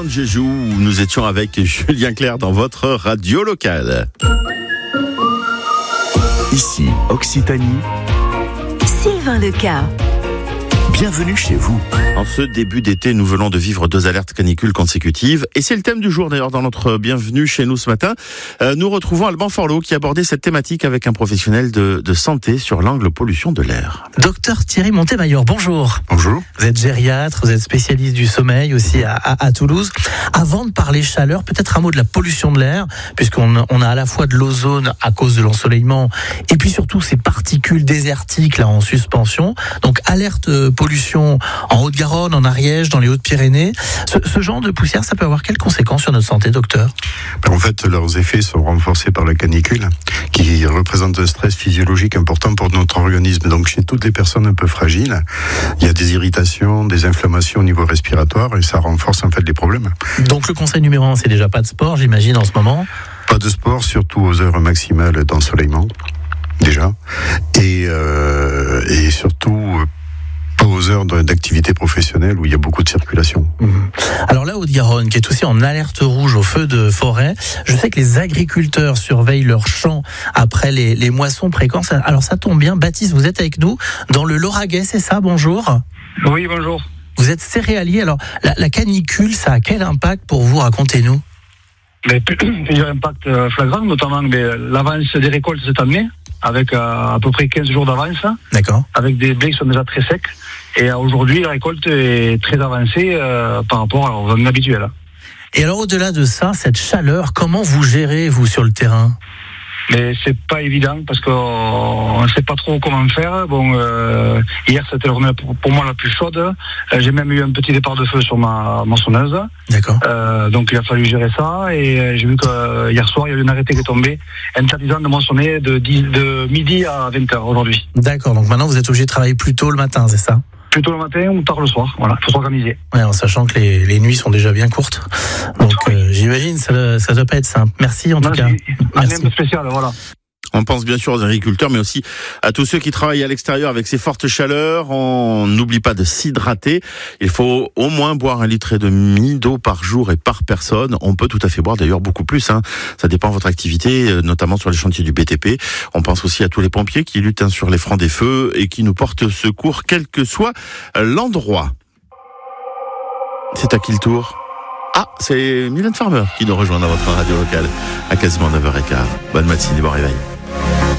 Jéjou, où nous étions avec Julien Clerc dans votre radio locale. Ici, Occitanie. Sylvain Leca. Bienvenue chez vous. En ce début d'été, nous venons de vivre 2 alertes canicules consécutives. Et c'est le thème du jour d'ailleurs dans notre bienvenue chez nous ce matin. Nous retrouvons Alban Forlot qui abordait cette thématique avec un professionnel de santé sur l'angle pollution de l'air. Docteur Thierry Montemayor, bonjour. Bonjour. Vous êtes gériatre, vous êtes spécialiste du sommeil aussi à Toulouse. Avant de parler chaleur, peut-être un mot de la pollution de l'air, puisqu'on a à la fois de l'ozone à cause de l'ensoleillement et puis surtout ces particules désertiques là en suspension. Donc alerte pollution en Haute-Garonne, en Ariège, dans les Hautes-Pyrénées. Ce genre de poussière, ça peut avoir quelles conséquences sur notre santé, docteur ? En fait, leurs effets sont renforcés par la canicule, qui représente un stress physiologique important pour notre organisme. Donc, chez toutes les personnes un peu fragiles, il y a des irritations, des inflammations au niveau respiratoire, et ça renforce en fait les problèmes. Donc, le conseil numéro 1, c'est déjà pas de sport, j'imagine, en ce moment. Pas de sport, surtout aux heures maximales d'ensoleillement, déjà. Et surtout, pas aux heures d'activité professionnelle où il y a beaucoup de circulation. Alors là, Haute-Garonne, qui est aussi en alerte rouge au feu de forêt, je sais que les agriculteurs surveillent leurs champs après les moissons précoces. Alors ça tombe bien, Baptiste, vous êtes avec nous dans le Lauragais, c'est ça, bonjour ? Oui, bonjour. Vous êtes céréalier, alors la canicule, ça a quel impact pour vous ? Racontez-nous. Plusieurs impacts flagrants, notamment l'avance des récoltes cette année, avec à peu près 15 jours d'avance. D'accord. Avec des blés qui sont déjà très secs. Et aujourd'hui, la récolte est très avancée par rapport aux années habituelles. Et alors, au-delà de ça, cette chaleur, comment vous gérez, vous, sur le terrain ? Mais c'est pas évident parce qu'on ne sait pas trop comment faire. Bon, hier c'était la journée pour moi la plus chaude. J'ai même eu un petit départ de feu sur ma moissonneuse. D'accord. Donc il a fallu gérer ça et j'ai vu que hier soir il y a eu un arrêté qui est tombé interdisant de moissonner de midi à 20h aujourd'hui. D'accord. Donc maintenant vous êtes obligé de travailler plus tôt le matin, c'est ça ? Plutôt le matin ou tard le soir, voilà, faut s'organiser. Ouais, en sachant que les nuits sont déjà bien courtes. Donc j'imagine ça doit pas être simple. Merci en tout cas. Merci. Un peu spécial, voilà. On pense bien sûr aux agriculteurs, mais aussi à tous ceux qui travaillent à l'extérieur avec ces fortes chaleurs. On n'oublie pas de s'hydrater. Il faut au moins boire 1,5 litre d'eau par jour et par personne. On peut tout à fait boire d'ailleurs beaucoup plus. Ça dépend de votre activité, notamment sur les chantiers du BTP. On pense aussi à tous les pompiers qui luttent sur les fronts des feux et qui nous portent secours, quel que soit l'endroit. C'est à qui le tour ? Ah, c'est Mylène Farmer qui nous rejoint dans votre radio locale à quasiment 9h15. Bonne matinée, bon réveil.